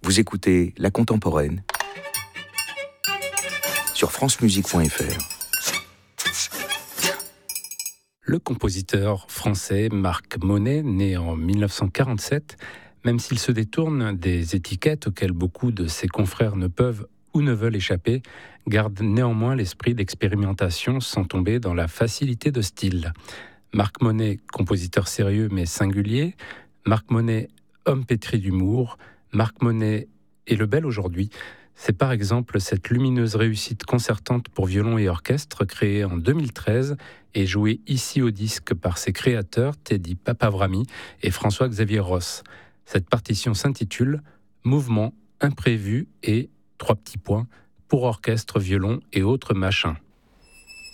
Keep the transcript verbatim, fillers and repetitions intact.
Vous écoutez La Contemporaine sur francemusique point f r. Le compositeur français Marc Monet, né en dix-neuf cent quarante-sept, même s'il se détourne des étiquettes auxquelles beaucoup de ses confrères ne peuvent ou ne veulent échapper, garde néanmoins l'esprit d'expérimentation sans tomber dans la facilité de style. Marc Monet, compositeur sérieux mais singulier, Marc Monet, homme pétri d'humour, Marc Monet et le bel aujourd'hui, c'est par exemple cette lumineuse réussite concertante pour violon et orchestre créée en deux mille treize et jouée ici au disque par ses créateurs Teddy Papavrami et François-Xavier Ross. Cette partition s'intitule « Mouvement imprévu et, trois petits points, pour orchestre, violon et autres machins ».